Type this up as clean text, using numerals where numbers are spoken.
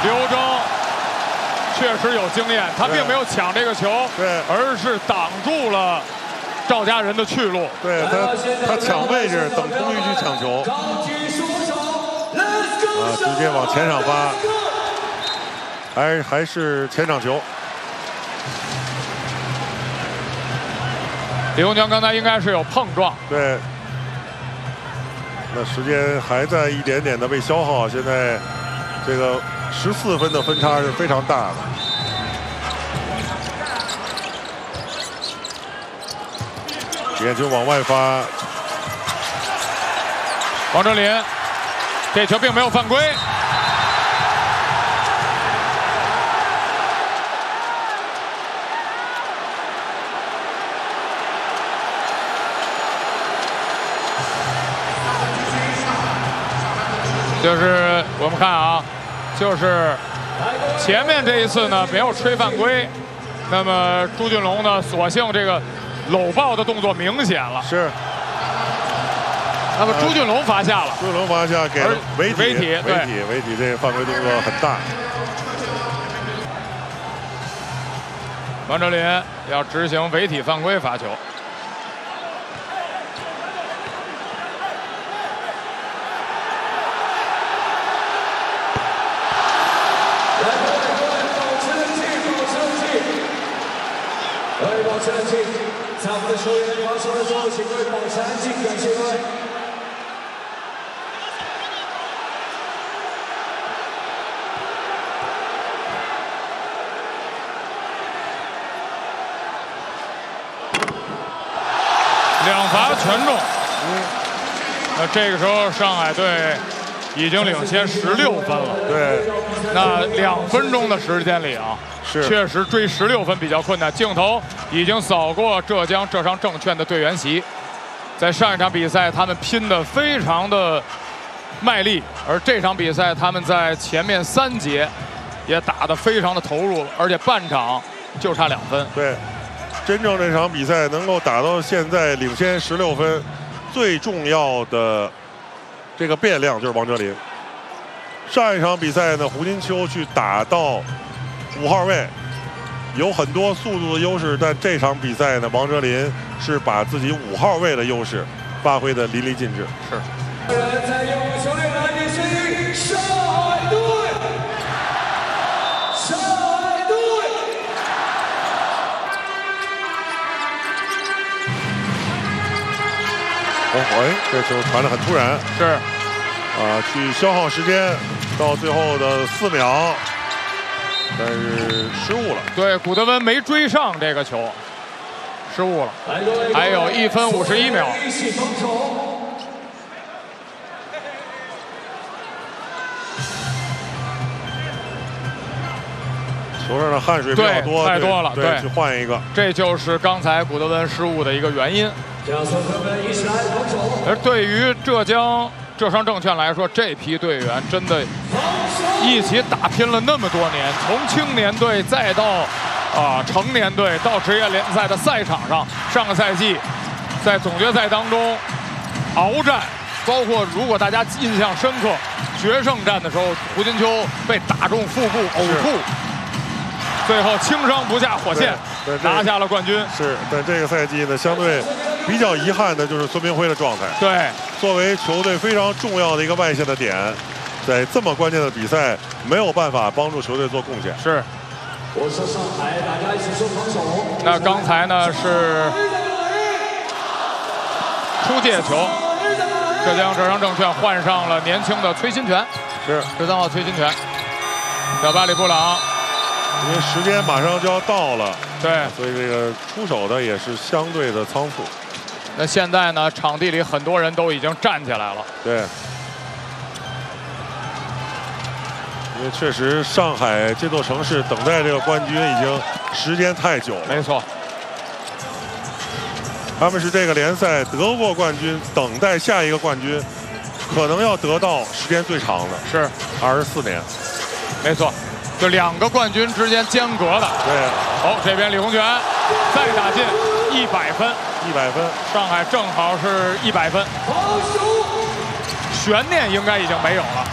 刘铮确实有经验，他并没有抢这个球， 对， 而是挡住了赵家人的去路。 对他抢位置，等空域去抢球，直接往前场发，还是前场球。 李洪强刚才应该是有碰撞， 对。那时间还在一点点的被消耗，现在这个14分的分差是非常大的。眼球往外发， 王哲林，这球并没有犯规。就是我们看啊，就是前面这一次呢没有吹犯规，那么朱俊龙呢，索性这个搂抱的动作明显了。 是。 那么朱俊龙罚下了， 朱俊龙罚下给了违体，这个犯规动作很大。 王哲林要执行违体犯规罚球。 保持冷静，在我们的球员发球的时候，请各位保持安静，感谢各位。 两罚全中。那这个时候上海队已经领先16分了。 对。 那2分钟的时间里啊。确实追16分比较困难。镜头已经扫过浙商证券的队员席，在上一场比赛他们拼得非常的卖力，而这场比赛他们在前面3节也打得非常的投入，而且半场就差2分。 对，真正这场比赛能够打到现在领先16分，最重要的这个变量就是王哲林。上一场比赛呢，胡金秋去打到5号位，有很多速度的优势，但这场比赛呢，王哲林是把自己5号位的优势发挥的淋漓尽致。 是。 在右球队来宾是上海队，上海队。 这球传得很突然。 是。 去消耗时间，到最后的4秒。但是失误了， 对，古德温没追上这个球，失误了，还有1分51秒。 球上的汗水比较多， 太多了，对， 去换一个， 这就是刚才古德温失误的一个原因。而对于浙商证券来说，这批队员真的一起打拼了那么多年，从青年队再到成年队，到职业联赛的赛场上。上个赛季在总决赛当中鏖战，包括如果大家印象深刻，决胜战的时候，胡金秋被打中腹部呕吐，最后轻伤不下火线，拿下了冠军。 是，但这个赛季呢，相对比较遗憾的就是孙明辉的状态。 对， 作为球队非常重要的一个外线的点，在这么关键的比赛没有办法帮助球队做贡献。 是。 我说上海，大家一起说防守。 那刚才呢是出界球，浙商证券换上了年轻的崔新权， 是 13号崔新权，小巴里布朗。 因为时间马上就要到了， 对， 所以这个出手的也是相对的仓促。 那现在呢，场地里很多人都已经站起来了。 对，因为确实上海这座城市等待这个冠军已经时间太久了。 没错， 他们是这个联赛得过冠军，等待下一个冠军，可能要得到时间最长的是 24年。 没错。就2个冠军之间间隔的。 对。 好，这边李洪权再打进100分 ，100分， 上海正好是100分，悬念应该已经没有了。